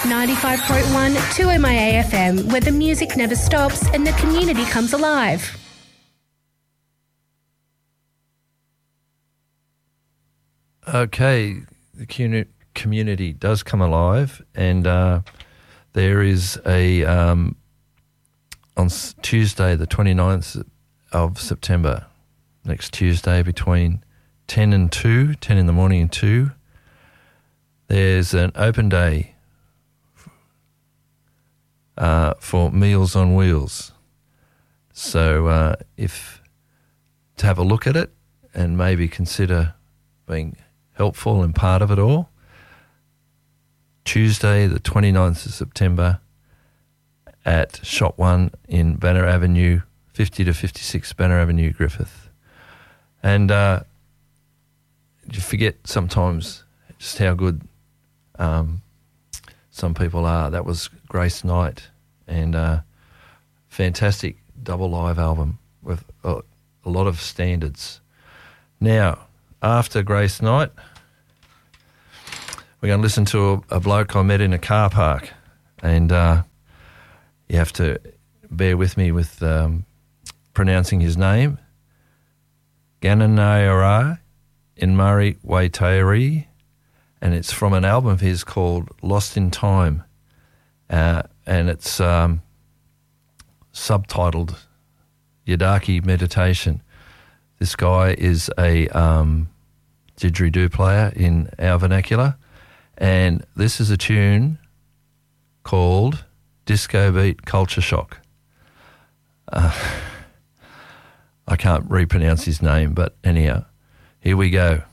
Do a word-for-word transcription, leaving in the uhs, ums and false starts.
ninety-five point one two M I A F M, where the music never stops and the community comes alive. Okay, the community does come alive, and uh, there is a, um, on Tuesday the twenty-ninth of September, next Tuesday between ten and two, ten in the morning and two, there's an open day uh, for Meals on Wheels. So uh, if to have a look at it and maybe consider being helpful and part of it all, Tuesday the twenty-ninth of September at Shop one in Banner Avenue, fifty to fifty-six Banner Avenue, Griffith. And uh, you forget sometimes just how good um, some people are. That was Grace Knight, and uh, fantastic double live album with a, a lot of standards. Now, after Grace Knight, we're going to listen to a, a bloke I met in a car park, and uh, you have to bear with me with um, pronouncing his name. Gananayara Inmari Waitari, and it's from an album of his called Lost in Time, uh, and it's um, subtitled Yadaki Meditation. This guy is a um, didgeridoo player in our vernacular, and this is a tune called Disco Beat Culture Shock. Uh, I can't repronounce his name, but anyhow, here we go.